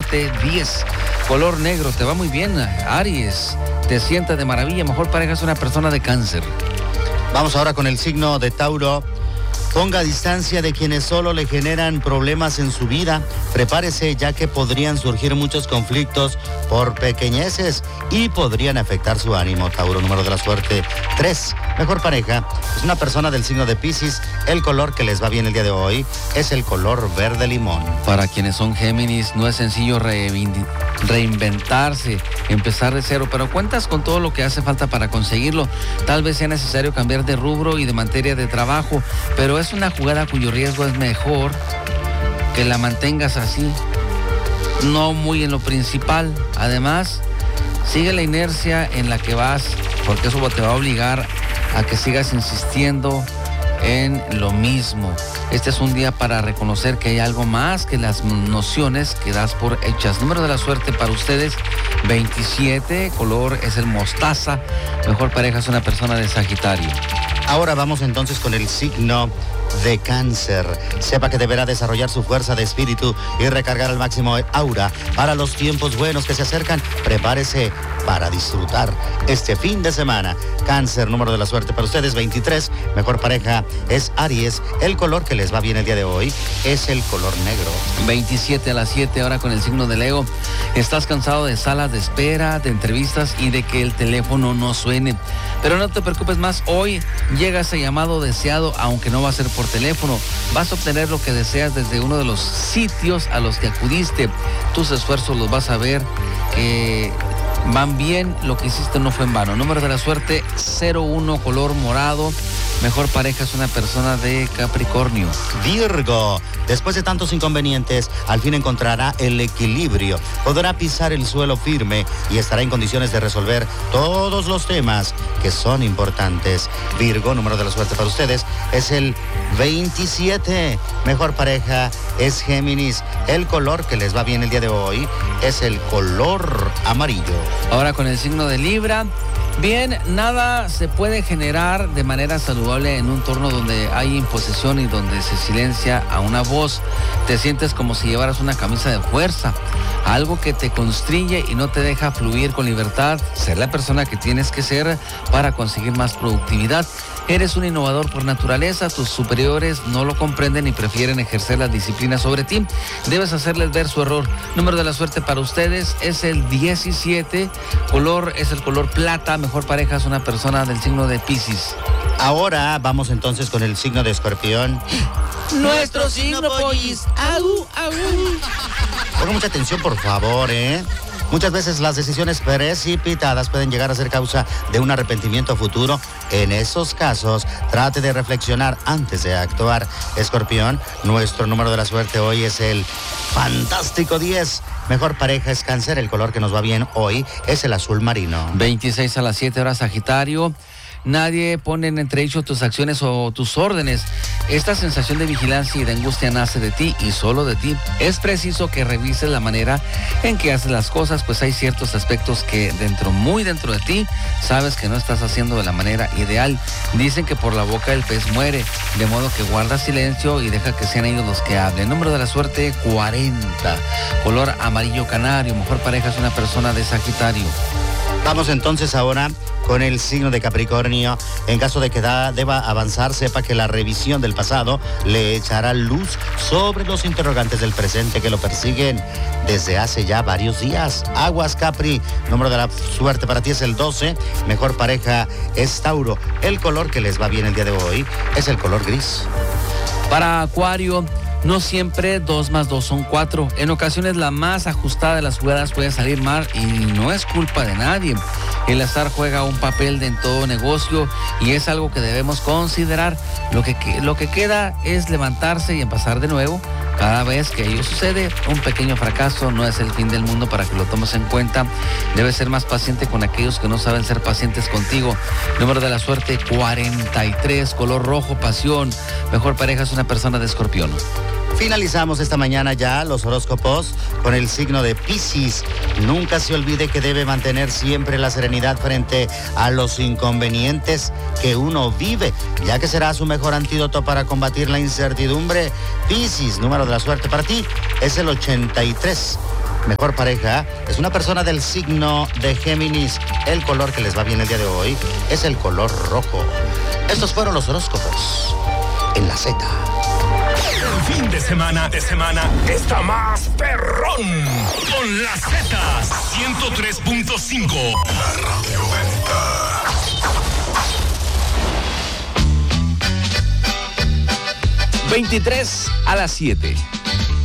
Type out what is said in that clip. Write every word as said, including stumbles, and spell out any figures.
suerte diez. Color negro, te va muy bien, Aries. Te sienta de maravilla, mejor pareja es una persona de Cáncer. Vamos ahora con el signo de Tauro. Ponga distancia de quienes solo le generan problemas en su vida. Prepárese, ya que podrían surgir muchos conflictos por pequeñeces y podrían afectar su ánimo. Tauro, número de la suerte tres. Mejor pareja es una persona del signo de Piscis. El color que les va bien el día de hoy es el color verde limón. Para quienes son Géminis, no es sencillo reinventarse, empezar de cero, pero cuentas con todo lo que hace falta para conseguirlo. Tal vez sea necesario cambiar de rubro y de materia de trabajo, pero es una jugada cuyo riesgo es mejor que la mantengas así, no muy en lo principal. Además, sigue la inercia en la que vas, porque eso te va a obligar a que sigas insistiendo en lo mismo. Este es un día para reconocer que hay algo más que las nociones que das por hechas. Número de la suerte para ustedes, veintisiete, color es el mostaza, mejor pareja es una persona de Sagitario. Ahora vamos entonces con el signo de Cáncer. Sepa que deberá desarrollar su fuerza de espíritu y recargar al máximo el aura para los tiempos buenos que se acercan. Prepárese para disfrutar este fin de semana. Cáncer, número de la suerte para ustedes, veintitrés. Mejor pareja es Aries. El color que les va bien el día de hoy es el color negro. veintisiete a las siete, ahora con el signo de Leo. Estás cansado de salas de espera, de entrevistas y de que el teléfono no suene. Pero no te preocupes más, hoy llega ese llamado deseado, aunque no va a ser por teléfono. Vas a obtener lo que deseas desde uno de los sitios a los que acudiste. Tus esfuerzos los vas a ver que van bien, lo que hiciste no fue en vano. Número de la suerte, cero uno, color morado. Mejor pareja es una persona de Capricornio. Virgo, después de tantos inconvenientes, al fin encontrará el equilibrio. Podrá pisar el suelo firme y estará en condiciones de resolver todos los temas que son importantes. Virgo, número de la suerte para ustedes, es el veintisiete. Mejor pareja es Géminis. El color que les va bien el día de hoy es el color amarillo. Ahora con el signo de Libra. Bien, nada se puede generar de manera saludable en un entorno donde hay imposición y donde se silencia a una voz. Te sientes como si llevaras una camisa de fuerza, algo que te constriñe y no te deja fluir con libertad, ser la persona que tienes que ser para conseguir más productividad. Eres un innovador por naturaleza, tus superiores no lo comprenden y prefieren ejercer la disciplina sobre ti. Debes hacerles ver su error. Número de la suerte para ustedes es el diecisiete, color es el color plata, mejor pareja es una persona del signo de Piscis. Ahora vamos entonces con el signo de Escorpión. Nuestro signo, pollis. Aú, aú. Pongan mucha atención, por favor, ¿eh? Muchas veces las decisiones precipitadas pueden llegar a ser causa de un arrepentimiento futuro. En esos casos, trate de reflexionar antes de actuar. Escorpión, nuestro número de la suerte hoy es el fantástico diez. Mejor pareja es Cáncer. El color que nos va bien hoy es el azul marino. veintiséis a las siete, horas Sagitario. Nadie pone en entredicho tus acciones o tus órdenes. Esta sensación de vigilancia y de angustia nace de ti y solo de ti. Es preciso que revises la manera en que haces las cosas, pues hay ciertos aspectos que dentro, muy dentro de ti, sabes que no estás haciendo de la manera ideal. Dicen que por la boca el pez muere, de modo que guarda silencio y deja que sean ellos los que hablen. Número de la suerte, cuarenta. Color amarillo canario. Mejor pareja es una persona de Sagitario. Vamos entonces ahora con el signo de Capricornio. En caso de que da, deba avanzar, sepa que la revisión del pasado le echará luz sobre los interrogantes del presente que lo persiguen desde hace ya varios días. Aguas, Capri. Número de la suerte para ti es el doce. Mejor pareja es Tauro. El color que les va bien el día de hoy es el color gris. Para Acuario, no siempre dos más dos son cuatro. En ocasiones la más ajustada de las jugadas puede salir mal y no es culpa de nadie. El azar juega un papel en todo negocio y es algo que debemos considerar. Lo que, lo que queda es levantarse y empezar de nuevo. Cada vez que ello sucede, un pequeño fracaso no es el fin del mundo para que lo tomes en cuenta. Debes ser más paciente con aquellos que no saben ser pacientes contigo. Número de la suerte, cuarenta y tres, color rojo, pasión. Mejor pareja es una persona de Escorpión. Finalizamos esta mañana ya los horóscopos con el signo de Piscis. Nunca se olvide que debe mantener siempre la serenidad frente a los inconvenientes que uno vive, ya que será su mejor antídoto para combatir la incertidumbre. Piscis, número de la suerte para ti es el ochenta y tres. mejor pareja es una persona del signo de Géminis. El color que les va bien el día de hoy es el color rojo. Estos fueron los horóscopos en la Z. El fin de semana, de semana, está más perrón. Con la Z ciento tres punto cinco. La radio venta. veintitrés a las siete.